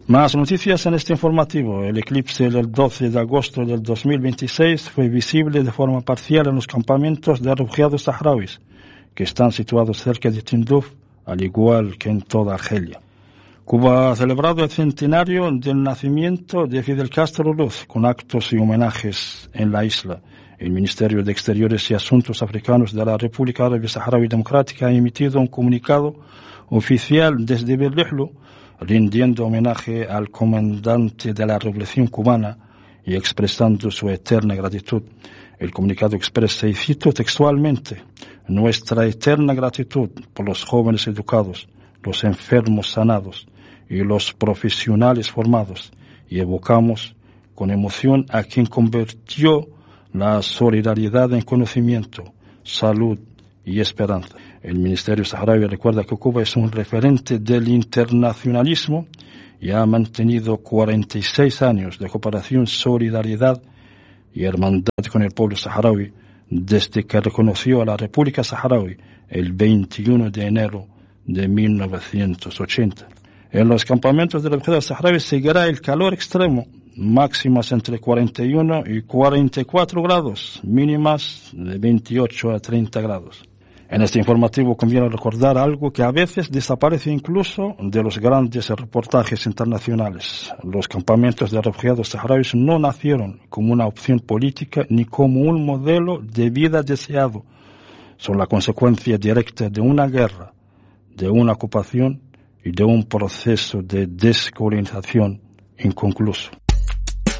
Más noticias en este informativo. El eclipse del 12 de agosto del 2026 fue visible de forma parcial en los campamentos de refugiados saharauis, que están situados cerca de Tinduf, al igual que en toda Argelia. Cuba ha celebrado el centenario del nacimiento de Fidel Castro Luz con actos y homenajes en la isla. El Ministerio de Exteriores y Asuntos Africanos de la República Árabe Saharaui Democrática ha emitido un comunicado oficial desde Berlejlo, rindiendo homenaje al comandante de la Revolución Cubana y expresando su eterna gratitud. El comunicado expresa, y cito textualmente, nuestra eterna gratitud por los jóvenes educados, los enfermos sanados y los profesionales formados, y evocamos con emoción a quien convirtió la solidaridad en conocimiento, salud y esperanza. El Ministerio Saharaui recuerda que Cuba es un referente del internacionalismo y ha mantenido 46 años de cooperación, solidaridad y hermandad con el pueblo saharaui desde que reconoció a la República Saharaui el 21 de enero de 1980. En los campamentos de refugiados saharauis seguirá el calor extremo, máximas entre 41 y 44 grados, mínimas de 28 a 30 grados. En este informativo conviene recordar algo que a veces desaparece incluso de los grandes reportajes internacionales. Los campamentos de refugiados saharauis no nacieron como una opción política ni como un modelo de vida deseado. Son la consecuencia directa de una guerra, de una ocupación y de un proceso de descolonización inconcluso.